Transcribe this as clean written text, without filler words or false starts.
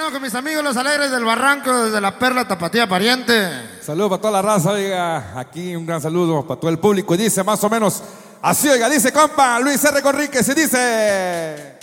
Vámonos con mis amigos los alegres del Barranco, desde la Perla Tapatía Pariente. Saludos para toda la raza, oiga. Aquí un gran saludo para todo el público. Y dice más o menos así, oiga, dice compa Luis R. Conríquez y dice...